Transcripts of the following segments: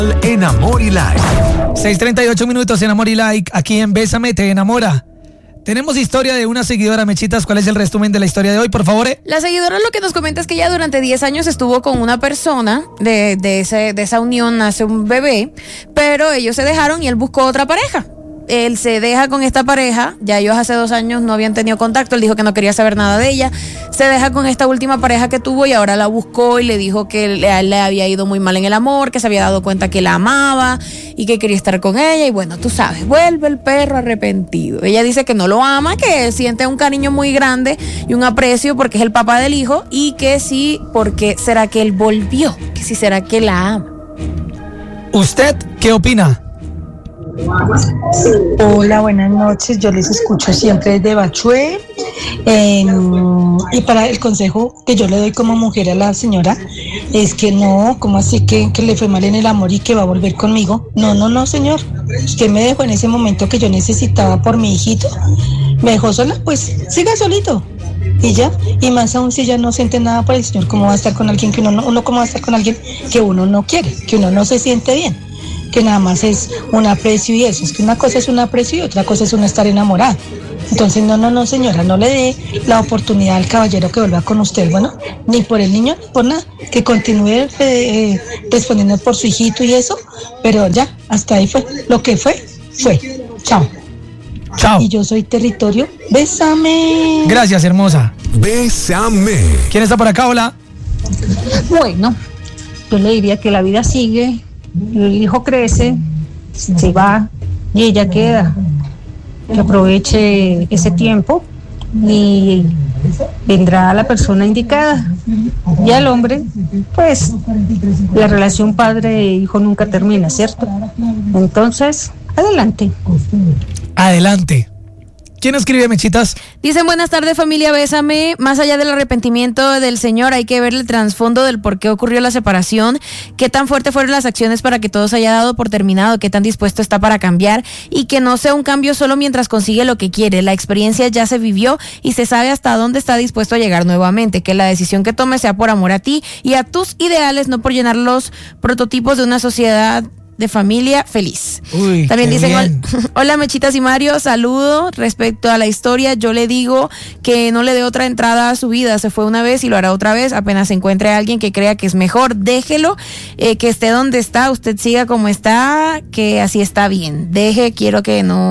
En Amor y Like. 6:38 minutos en Amor y Like, aquí en Bésame Te Enamora. Tenemos historia de una seguidora, Mechitas. ¿Cuál es el resumen de la historia de hoy, por favor? La seguidora lo que nos comenta es que ella durante 10 años estuvo con una persona, de esa unión nace un bebé, pero ellos se dejaron y él buscó otra pareja. Él se deja con esta pareja, ya ellos hace 2 años no habían tenido contacto, él dijo que no quería saber nada de ella, se deja con esta última pareja que tuvo y ahora la buscó y le dijo que a él le había ido muy mal en el amor, que se había dado cuenta que la amaba y que quería estar con ella y bueno, tú sabes, vuelve el perro arrepentido. Ella dice que no lo ama, que siente un cariño muy grande y un aprecio porque es el papá del hijo y que sí, porque será que él volvió, que sí será que la ama. ¿Usted qué opina? Hola, buenas noches. Yo les escucho siempre desde Bachué. Y para el consejo que yo le doy como mujer a la señora es que no, ¿cómo así que le fue mal en el amor y que va a volver conmigo? No, señor. Usted me dejó en ese momento que yo necesitaba por mi hijito. Me dejó sola, pues siga solito. Y ya, y más aún si ella no siente nada por el señor, ¿cómo va a estar con alguien que uno cómo va a estar con alguien que uno no quiere, que uno no se siente bien? Que nada más es un aprecio y eso, es que una cosa es un aprecio y otra cosa es uno estar enamorado. Entonces no señora, no le dé la oportunidad al caballero que vuelva con usted, bueno, ni por el niño ni por nada, que continúe respondiendo por su hijito y eso, pero ya, hasta ahí fue, lo que fue, chao. Chao. Y yo soy Territorio, bésame. Gracias, hermosa. Bésame. ¿Quién está por acá? Hola. Bueno, yo le diría que la vida sigue, el hijo crece, se va y ella queda. Que aproveche ese tiempo y vendrá la persona indicada. Y al hombre, pues, la relación padre-hijo nunca termina, ¿cierto? Entonces, adelante. Adelante. ¿Quién escribe, Mechitas? Dicen, buenas tardes familia, bésame. Más allá del arrepentimiento del señor, hay que ver el trasfondo del por qué ocurrió la separación, qué tan fuertes fueron las acciones para que todo se haya dado por terminado, qué tan dispuesto está para cambiar y que no sea un cambio solo mientras consigue lo que quiere. La experiencia ya se vivió y se sabe hasta dónde está dispuesto a llegar nuevamente, que la decisión que tome sea por amor a ti y a tus ideales, no por llenar los prototipos de una sociedad de familia feliz. Uy, también dicen, bien. hola Mechitas y Mario, saludo. Respecto a la historia, yo le digo que no le dé otra entrada a su vida. Se fue una vez y lo hará otra vez. Apenas encuentre a alguien que crea que es mejor, déjelo, que esté donde está, usted siga como está, que así está bien. Quiero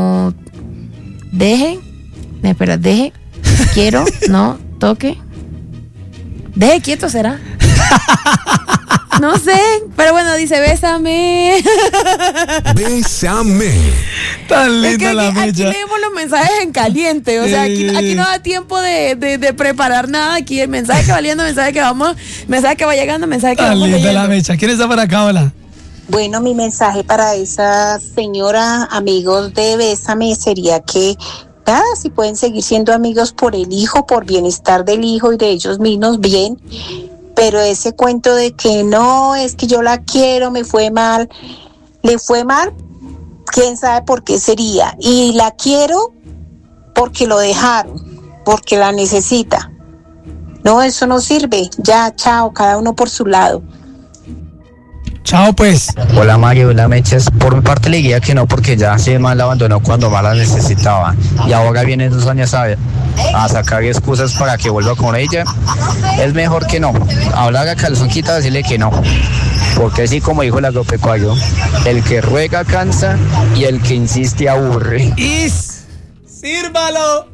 no toque. Deje quieto, ¿será? No sé, pero bueno, dice, bésame. Bésame. Tan linda la aquí mecha. leemos los mensajes en caliente, o sea, aquí no da tiempo de preparar nada, aquí el mensaje que va leyendo, mensaje que vamos, mensaje que va llegando, mensaje que Tan vamos linda leyendo. la mecha. ¿Quién está por acá? Hola. Bueno, mi mensaje para esa señora, amigos de Bésame, sería que nada, si pueden seguir siendo amigos por el hijo, por bienestar del hijo y de ellos mismos, bien. Pero ese cuento de que no, es que yo la quiero, me fue mal, le fue mal, quién sabe por qué sería. Y la quiero porque lo dejaron, porque la necesita. No, eso no sirve. Ya, chao, cada uno por su lado. Chao, pues. Hola Mario, hola Mechas. Por mi parte le diría que no, porque ya se más la abandonó cuando más la necesitaba. Y ahora viene 2 años a sacar excusas para que vuelva con ella. Es mejor que no. Hablar a calzón quita, decirle que no. Porque así como dijo el agropecuario, el que ruega cansa y el que insiste aburre. ¡Sírvalo!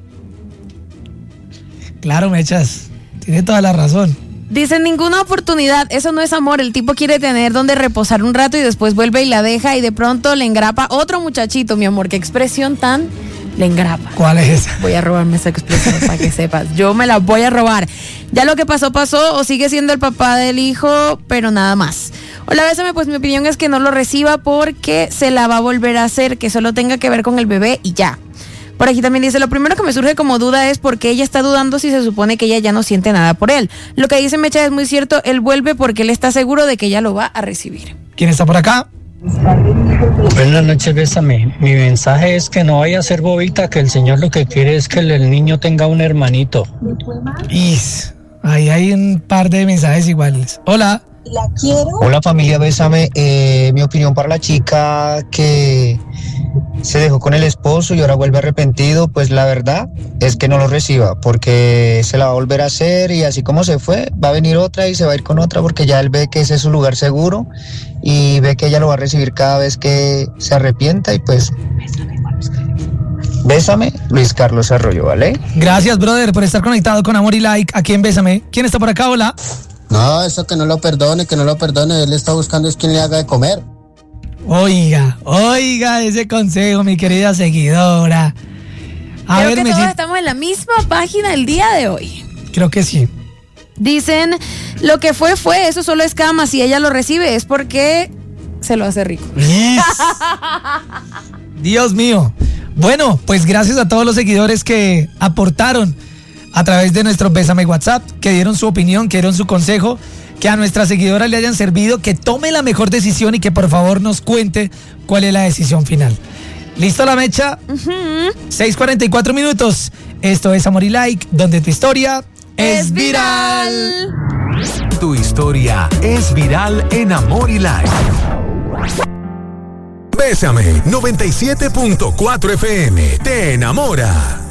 Claro, Mechas. Tiene toda la razón. Dicen, ninguna oportunidad, eso no es amor, el tipo quiere tener donde reposar un rato y después vuelve y la deja y de pronto le engrapa otro muchachito, mi amor, qué expresión tan le engrapa. ¿Cuál es esa? Voy a robarme esa expresión para que sepas, yo me la voy a robar. Ya lo que pasó, o sigue siendo el papá del hijo, pero nada más. Hola, bésame, pues mi opinión es que no lo reciba porque se la va a volver a hacer, que solo tenga que ver con el bebé y ya. Por aquí también dice, lo primero que me surge como duda es por qué ella está dudando si se supone que ella ya no siente nada por él. Lo que dice Mecha es muy cierto, él vuelve porque él está seguro de que ella lo va a recibir. ¿Quién está por acá? Buenas noches, bésame. Mi mensaje es que no vaya a ser bobita, que el señor lo que quiere es que el niño tenga un hermanito. Ahí hay un par de mensajes iguales. Hola. La quiero. Hola familia, bésame. Mi opinión para la chica que se dejó con el esposo y ahora vuelve arrepentido, pues la verdad es que no lo reciba, porque se la va a volver a hacer y así como se fue, va a venir otra y se va a ir con otra, porque ya él ve que ese es su lugar seguro y ve que ella lo va a recibir cada vez que se arrepienta y pues... Bésame, Luis Carlos Arroyo, ¿vale? Gracias, brother, por estar conectado con Amor y Like aquí en Bésame. ¿Quién está por acá? Hola. No, eso que no lo perdone, él está buscando es quien le haga de comer. Oiga ese consejo, mi querida seguidora. Creo que todos estamos en la misma página el día de hoy. Creo que sí. Dicen, lo que fue, eso solo es cama, si ella lo recibe es porque se lo hace rico. Yes. Dios mío. Bueno, pues gracias a todos los seguidores que aportaron a través de nuestro Bésame WhatsApp, que dieron su opinión, que dieron su consejo, que a nuestra seguidora le hayan servido, que tome la mejor decisión y que por favor nos cuente cuál es la decisión final. ¿Listo la mecha? 6:44 minutos. Esto es Amor y Like, donde tu historia es viral. Tu historia es viral en Amor y Like. Bésame 97.4 FM. Te enamora.